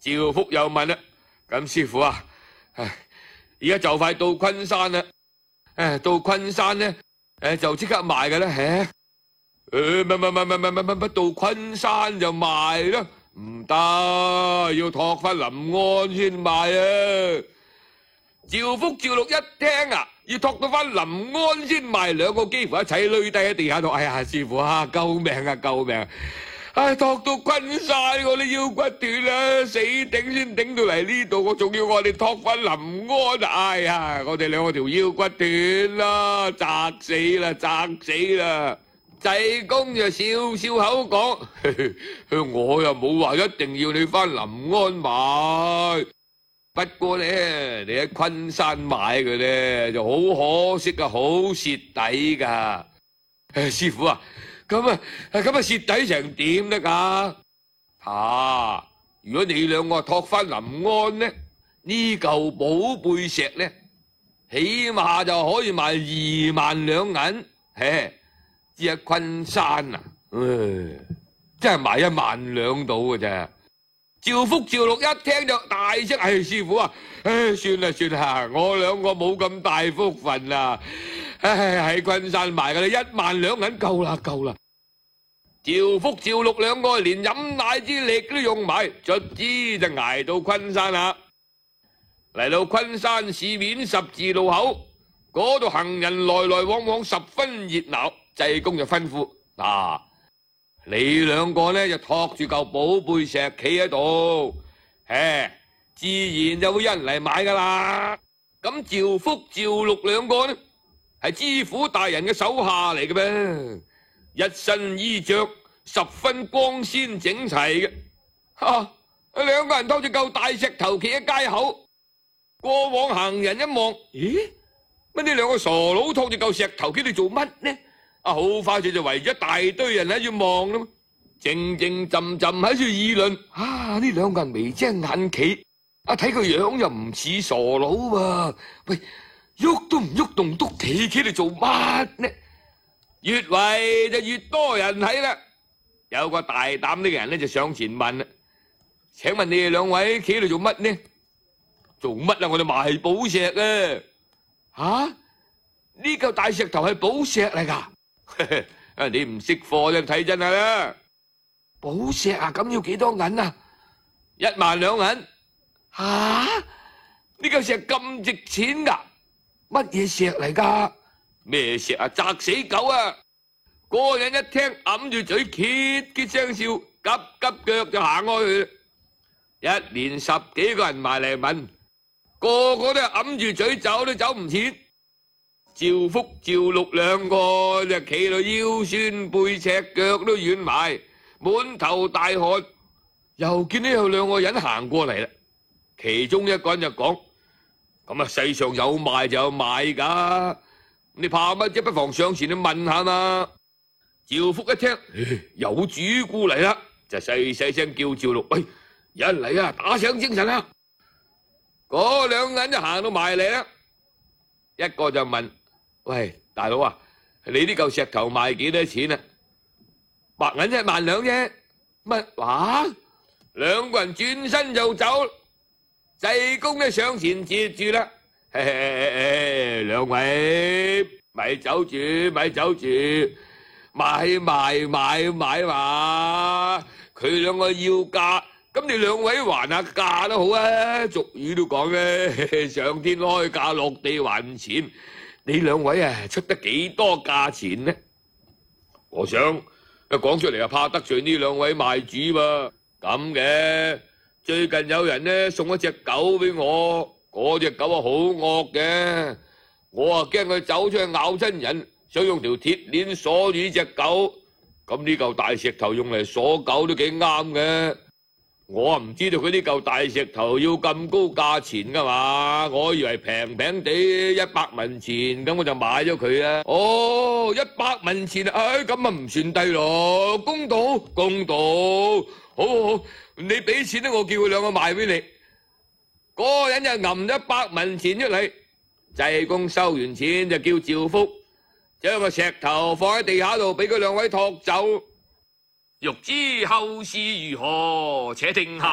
趙福又問啦：咁師傅啊，而家就快到昆山啦，到昆山呢，就即刻賣㗎啦，乜到昆山就賣啦？唔得，要托翻臨安先賣啊！趙福趙六一聽啊，要托到翻臨安先賣，兩個幾乎一齊累低喺地下度。哎呀，師傅啊，救命啊，救命！托到昆山，我啲腰骨斷啦，死頂先頂到嚟呢度，我仲要我哋托翻臨安啊！哎呀，我哋兩個條腰骨斷啦，砸死啦，砸死啦！濟公就笑笑口講：我又冇話一定要你翻臨安買，不過咧，你喺昆山買嘅咧就好可惜啊，好蝕底噶。師傅啊，咁啊蝕底成點得噶？如果你兩個托翻臨安呢，呢嚿寶貝石咧，起碼就可以賣2萬兩銀，只係昆山啊，真係賣1萬兩到嘅啫。趙福趙六一聽就大聲：師傅啊，算啦，我兩個冇咁大福分啦，喺昆山賣嘅啦，1萬兩銀夠啦。趙福趙六兩個連飲奶之力都用埋，卒之就挨到昆山啦。嚟到昆山市面十字路口，嗰度行人來來往往，十分熱鬧。濟公就吩咐：你兩個呢就托住嚿寶貝石企喺度，自然就會有人嚟買噶啦。咁趙福趙六兩個呢係知府大人嘅手下嚟嘅咩？一身衣着十分光鮮整齊嘅。兩個人拖住嚿大石頭企喺街口，過往行人一望，咦？乜呢兩個傻佬拖住嚿石頭企度做乜呢？好快就圍咗一大堆人喺度望啦，靜靜浸喺度議論。呢兩個人眉精眼企，睇個樣又唔似傻佬喎。喂，喐都唔喐，棟篤企度做乜呢？越圍就越多人睇啦。有個大膽啲嘅人呢就上前問啦：請問你哋兩位企度做乜呢？做乜啊？我哋賣寶石啊！呢嚿大石頭係寶石嚟噶。你唔識貨就睇真係啦。寶石啊，咁要幾多銀啊？1萬兩銀。呢嚿石咁值錢噶？乜嘢石嚟噶？咩石啊？砸死狗啊！嗰個人一聽，揞住嘴，揭揭聲笑，急急腳就行開去。一連10幾個人埋嚟問，個個都係揞住嘴走都走唔切。趙福趙六兩個就企到腰酸背赤，腳都軟埋，滿頭大汗。又見到有2個人行過嚟啦，其中一個人就講：咁世上有賣就有買噶，你怕乜啫？不妨上前去問下嘛。趙福一聽，有主顧嚟啦，就細細聲叫趙六：喂，有人嚟啊，打醒精神啊！嗰2個人就行到埋嚟啦，一個就問：喂，大佬啊，你呢嚿石頭賣幾多錢啊？白銀1萬兩啫。乜話？2個人轉身就走。濟公呢上前截住啦。兩位咪走住，咪走住，買嘛。佢兩個要價，咁你2位還下價都好啊。俗語都講咧，上天開價，落地還錢。你2位啊，出得幾多價錢呢？我想講出嚟怕得罪呢2位賣主噃。咁嘅，最近有人呢送一隻狗俾我，嗰隻狗好惡嘅，我驚佢走出去咬親人，想用條鐵鏈鎖住呢隻狗。咁呢嚿大石頭用嚟鎖狗都幾啱嘅。我唔知道佢呢嚿大石頭要咁高價錢噶嘛，我以為平平地100文錢，咁我就買咗佢啦。100文錢啊，咁啊唔算低咯，公道，好，你俾錢啦，我叫佢2個賣俾你。嗰個人就揞100文錢出嚟，濟公收完錢就叫趙福將個石頭放喺地下度，俾佢2位托走。欲知後事如何，且聽下。